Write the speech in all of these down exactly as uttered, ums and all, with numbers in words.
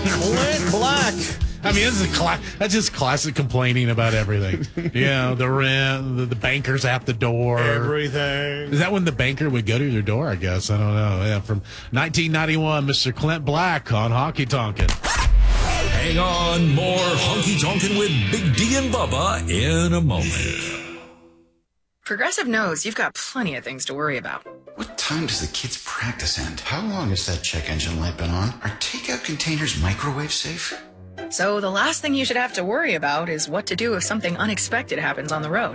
Clint Black. I mean, this is a cla- that's just classic complaining about everything. You know, the rent, the, the banker's at the door. Everything. Is that when the banker would go to your door, I guess? I don't know. Yeah, from nineteen ninety-one, Mister Clint Black on Honky Tonkin'. Hang on, more Honky Tonkin' with Big D and Bubba in a moment. Progressive knows you've got plenty of things to worry about. What time does the kids' practice end? How long has that check engine light been on? Are takeout containers microwave safe? So the last thing you should have to worry about is what to do if something unexpected happens on the road.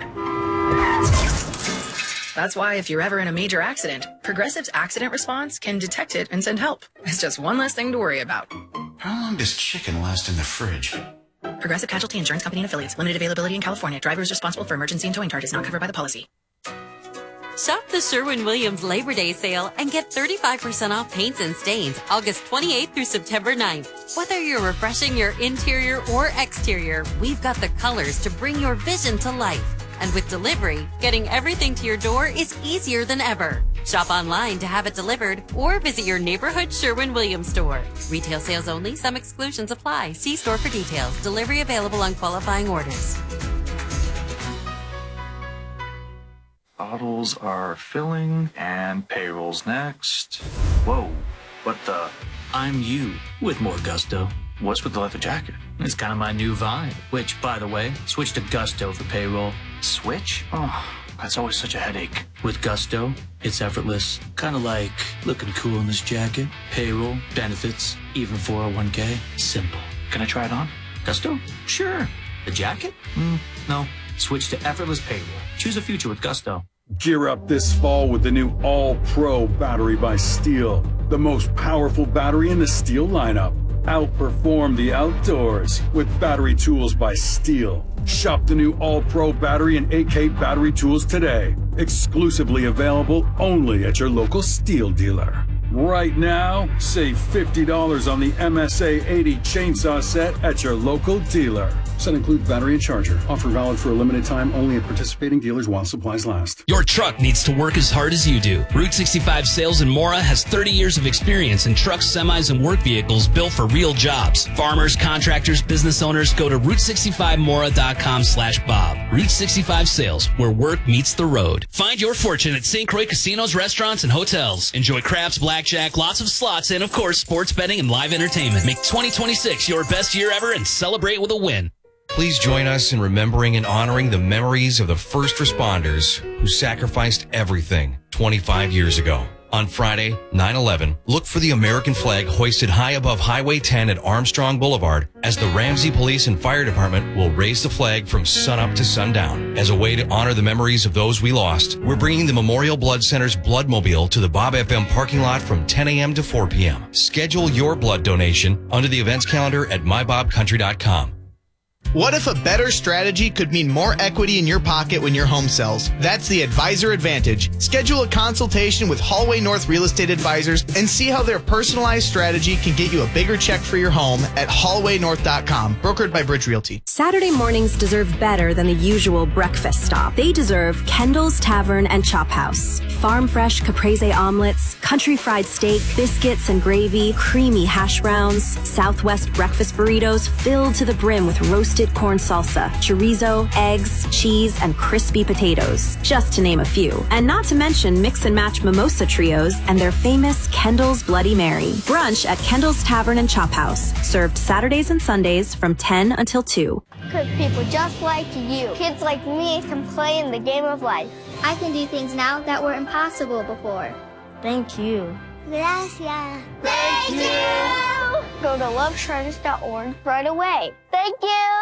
That's why if you're ever in a major accident, Progressive's accident response can detect it and send help. It's just one less thing to worry about. How long does chicken last in the fridge? Progressive Casualty Insurance Company and Affiliates. Limited availability in California. Driver is responsible for emergency and towing charges not covered by the policy. Shop the Sherwin-Williams Labor Day sale and get thirty-five percent off paints and stains August twenty-eighth through September ninth. Whether you're refreshing your interior or exterior, we've got the colors to bring your vision to life. And with delivery, getting everything to your door is easier than ever. Shop online to have it delivered or visit your neighborhood Sherwin-Williams store. Retail sales only. Some exclusions apply. See store for details. Delivery available on qualifying orders. Bottles are filling and payroll's next. Whoa, what the? I'm you with more gusto. What's with the leather jacket? It's kind of my new vibe, which, by the way, switch to Gusto for payroll. Switch? Oh, that's always such a headache. With Gusto, it's effortless. Kind of like looking cool in this jacket. Payroll, benefits, even four oh one k. Simple. Can I try it on? Gusto? Sure. The jacket? Mm, no. Switch to effortless payroll. Choose a future with Gusto. Gear up this fall with the new All-Pro battery by Steel. The most powerful battery in the Steel lineup. Outperform the outdoors with battery tools by Steel. Shop the new All-Pro battery and A K battery tools today. Exclusively available only at your local Steel dealer. Right now, save fifty dollars on the M S A eighty chainsaw set at your local dealer. Set includes battery and charger. Offer valid for a limited time only at participating dealers while supplies last. Your truck needs to work as hard as you do. Route sixty-five Sales in Mora has thirty years of experience in trucks, semis, and work vehicles built for real jobs. Farmers, contractors, business owners, go to route sixty-five mora dot com slash bob. Route sixty-five Sales, where work meets the road. Find your fortune at Saint Croix casinos, restaurants, and hotels. Enjoy craps, blackjack, lots of slots, and of course, sports betting and live entertainment. Make twenty twenty-six your best year ever and celebrate with a win. Please join us in remembering and honoring the memories of the first responders who sacrificed everything twenty-five years ago. On Friday, nine eleven, look for the American flag hoisted high above Highway ten at Armstrong Boulevard as the Ramsey Police and Fire Department will raise the flag from sunup to sundown. As a way to honor the memories of those we lost, we're bringing the Memorial Blood Center's Bloodmobile to the Bob F M parking lot from ten a.m. to four p.m. Schedule your blood donation under the events calendar at my bob country dot com. What if a better strategy could mean more equity in your pocket when your home sells? That's the Advisor Advantage. Schedule a consultation with Hallway North Real Estate Advisors and see how their personalized strategy can get you a bigger check for your home at hallway north dot com. Brokered by Bridge Realty. Saturday mornings deserve better than the usual breakfast stop. They deserve Kendall's Tavern and Chop House. Farm fresh caprese omelets, country fried steak, biscuits and gravy, creamy hash browns, Southwest breakfast burritos filled to the brim with roasted corn salsa, chorizo, eggs, cheese, and crispy potatoes, just to name a few. And not to mention mix and match mimosa trios and their famous Kendall's Bloody Mary. Brunch at Kendall's Tavern and Chop House, served Saturdays and Sundays from ten until two. Because people just like you, kids like me, can play in the game of life. I can do things now that were impossible before. Thank you. Gracias. Thank you. Go to love trends dot org right away. Thank you.